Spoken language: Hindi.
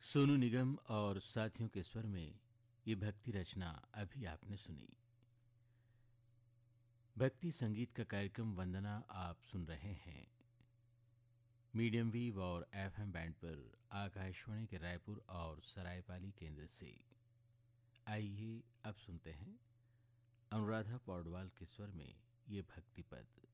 सोनू निगम और साथियों के स्वर में ये भक्ति रचना अभी आपने सुनी। भक्ति संगीत का कार्यक्रम वंदना आप सुन रहे हैं मीडियम वेव और एफएम बैंड पर आकाशवाणी के रायपुर और सरायपाली केंद्र से। आइए अब सुनते हैं अनुराधा पौडवाल के स्वर में ये भक्ति पद।